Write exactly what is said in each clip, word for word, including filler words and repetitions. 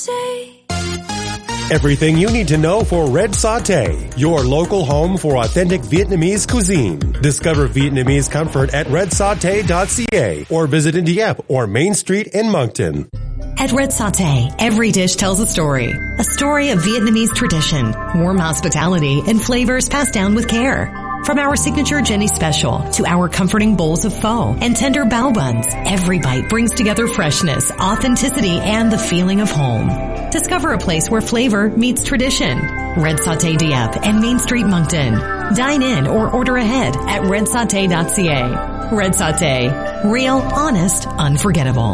Everything you need to know for Red Sauté, your local home for authentic Vietnamese cuisine. Discover Vietnamese comfort at red sauté dot c a or visit in Dieppe or Main Street in Moncton. At Red Sauté, every dish tells a story. A story of Vietnamese tradition, warm hospitality, and flavors passed down with care. From our signature Jenny Special to our comforting bowls of pho and tender bao buns, every bite brings together freshness, authenticity, and the feeling of home. Discover a place where flavor meets tradition. Red Sauté Dieppe and Main Street Moncton. Dine in or order ahead at red sauté dot c a. Red Sauté. Real, honest, unforgettable.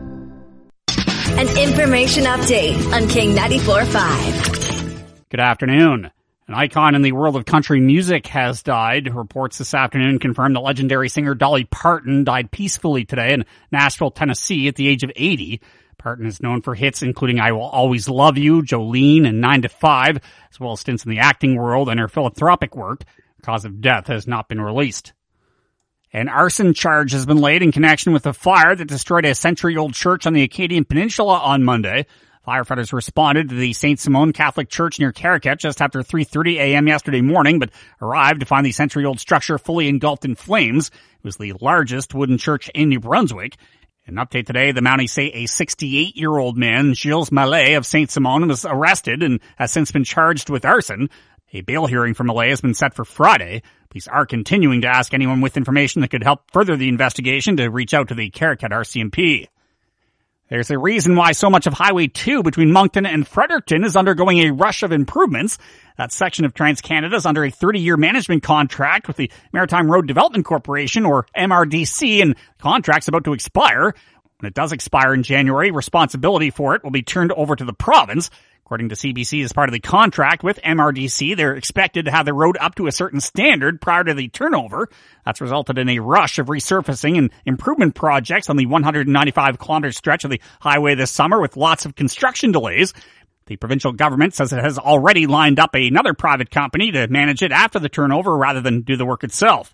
An information update on King ninety-four point five. Good afternoon. An icon in the world of country music has died. Reports this afternoon confirmed the legendary singer Dolly Parton died peacefully today in Nashville, Tennessee at the age of eighty. Parton is known for hits including I Will Always Love You, Jolene, and nine to five, as well as stints in the acting world and her philanthropic work. The cause of death has not been released. An arson charge has been laid in connection with a fire that destroyed a century-old church on the Acadian Peninsula on Monday. Firefighters responded to the Saint Simone Catholic Church near Caracat just after three thirty a.m. yesterday morning, but arrived to find the century-old structure fully engulfed in flames. It was the largest wooden church in New Brunswick. In an update today, the Mounties say a sixty-eight-year-old man, Gilles Mallet of Saint Simone, was arrested and has since been charged with arson. A bail hearing for Mallet has been set for Friday. Police are continuing to ask anyone with information that could help further the investigation to reach out to the Caracat R C M P. There's a reason why so much of Highway two between Moncton and Fredericton is undergoing a rush of improvements. That section of TransCanada is under a thirty-year management contract with the Maritime Road Development Corporation, or M R D C, and the contract's about to expire. When it does expire in January, responsibility for it will be turned over to the province. According to C B C, as part of the contract with M R D C, they're expected to have the road up to a certain standard prior to the turnover. That's resulted in a rush of resurfacing and improvement projects on the one hundred ninety-five kilometer stretch of the highway this summer, with lots of construction delays. The provincial government says it has already lined up another private company to manage it after the turnover rather than do the work itself.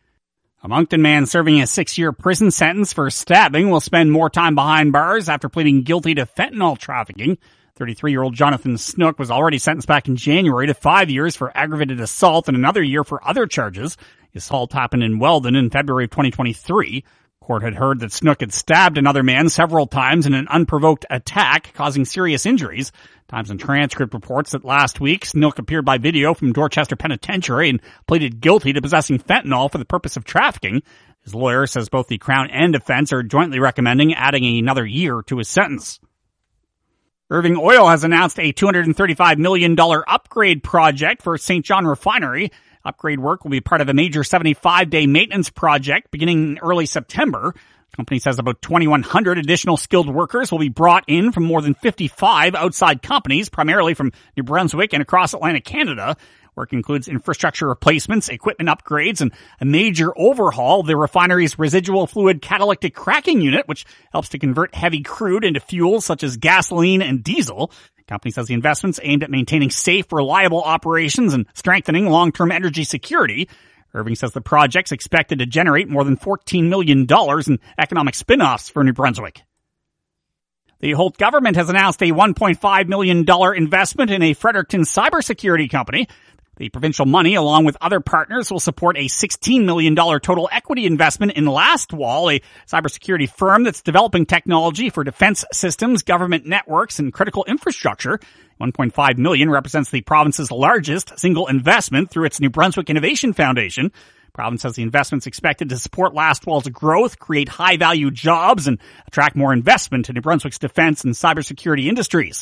A Moncton man serving a six-year prison sentence for stabbing will spend more time behind bars after pleading guilty to fentanyl trafficking. thirty-three-year-old Jonathan Snook was already sentenced back in January to five years for aggravated assault and another year for other charges. The assault happened in Weldon in February of twenty twenty-three. Court had heard that Snook had stabbed another man several times in an unprovoked attack, causing serious injuries. Times and Transcript reports that last week, Snook appeared by video from Dorchester Penitentiary and pleaded guilty to possessing fentanyl for the purpose of trafficking. His lawyer says both the Crown and defense are jointly recommending adding another year to his sentence. Irving Oil has announced a two hundred thirty-five million dollars upgrade project for Saint John Refinery. Upgrade work will be part of a major seventy-five day maintenance project beginning in early September. The company says about twenty-one hundred additional skilled workers will be brought in from more than fifty-five outside companies, primarily from New Brunswick and across Atlantic Canada. Work includes infrastructure replacements, equipment upgrades, and a major overhaul of the refinery's residual fluid catalytic cracking unit, which helps to convert heavy crude into fuels such as gasoline and diesel. The company says the investments aimed at maintaining safe, reliable operations and strengthening long-term energy security. Irving says the project's expected to generate more than fourteen million dollars in economic spin-offs for New Brunswick. The Holt government has announced a one point five million dollars investment in a Fredericton cybersecurity company. The provincial money, along with other partners, will support a sixteen million dollars total equity investment in Lastwall, a cybersecurity firm that's developing technology for defense systems, government networks, and critical infrastructure. one point five million dollars represents the province's largest single investment through its New Brunswick Innovation Foundation. The province says the investment's expected to support Lastwall's growth, create high-value jobs, and attract more investment to New Brunswick's defense and cybersecurity industries.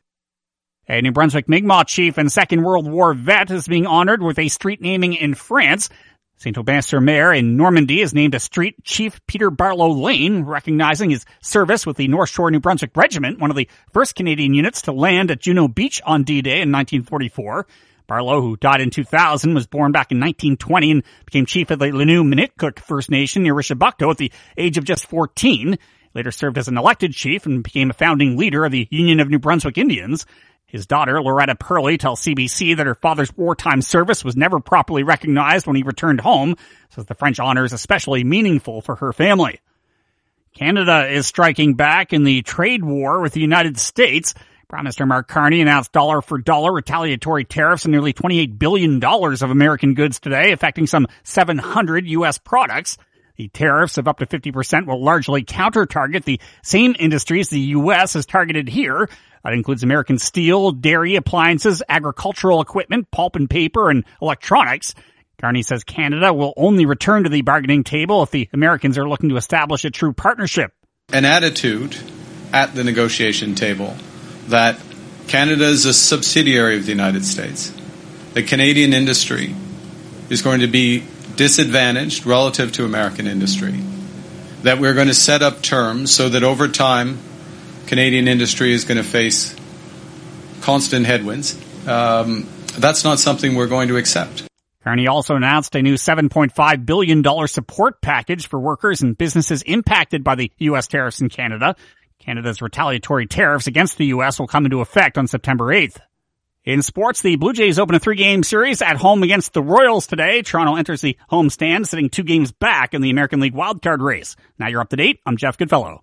A New Brunswick Mi'kmaq chief and Second World War vet is being honored with a street naming in France. Saint-Aubin-sur-Mer in Normandy has named a street Chief Peter Barlow Lane, recognizing his service with the North Shore New Brunswick Regiment, one of the first Canadian units to land at Juno Beach on D-Day in nineteen forty-four. Barlow, who died in two thousand, was born back in nineteen twenty and became chief of the Lanu-Minitcook First Nation near Rishabukto at the age of just fourteen. Later served as an elected chief and became a founding leader of the Union of New Brunswick Indians. His daughter, Loretta Purley, tells C B C that her father's wartime service was never properly recognized when he returned home, says the French honor is especially meaningful for her family. Canada is striking back in the trade war with the United States. Prime Minister Mark Carney announced dollar-for-dollar retaliatory tariffs on nearly twenty-eight billion dollars of American goods today, affecting some seven hundred U S products. The tariffs of up to fifty percent will largely counter-target the same industries the U S has targeted here. That includes American steel, dairy, appliances, agricultural equipment, pulp and paper, and electronics. Carney says Canada will only return to the bargaining table if the Americans are looking to establish a true partnership. An attitude at the negotiation table that Canada is a subsidiary of the United States. The Canadian industry is going to be disadvantaged relative to American industry. That we're going to set up terms so that over time, Canadian industry is going to face constant headwinds. Um, that's not something we're going to accept. Carney also announced a new seven point five billion dollars support package for workers and businesses impacted by the U S tariffs in Canada. Canada's retaliatory tariffs against the U S will come into effect on September eighth. In sports, the Blue Jays open a three-game series at home against the Royals today. Toronto enters the home stand, sitting two games back in the American League wildcard race. Now you're up to date. I'm Jeff Goodfellow.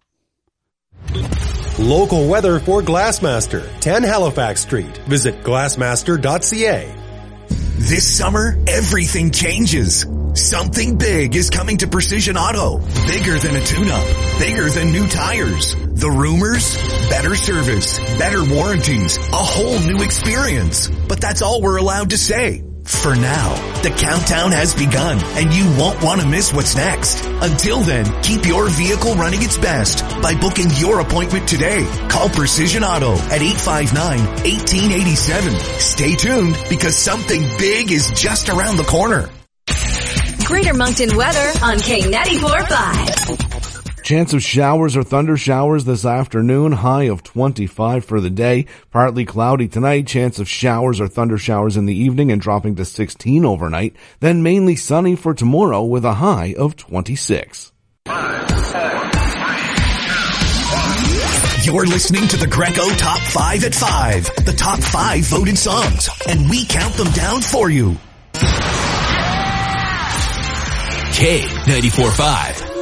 Local weather for Glassmaster, ten Halifax Street. Visit glassmaster dot c a. This summer, everything changes. Something big is coming to Precision Auto. Bigger than a tune-up. Bigger than new tires. The rumors? Better service. Better warranties. A whole new experience. But that's all we're allowed to say. For now, the countdown has begun, and you won't want to miss what's next. Until then, keep your vehicle running its best by booking your appointment today. Call Precision Auto at eight five nine, one eight eight seven. Stay tuned, because something big is just around the corner. Greater Moncton weather on K ninety-four point five. Chance of showers or thunder showers this afternoon, high of twenty-five for the day. Partly cloudy tonight, chance of showers or thunder showers in the evening and dropping to sixteen overnight. Then mainly sunny for tomorrow with a high of twenty-six. You're listening to the Greco Top five at five. The top five voted songs, and we count them down for you. K ninety-four point five.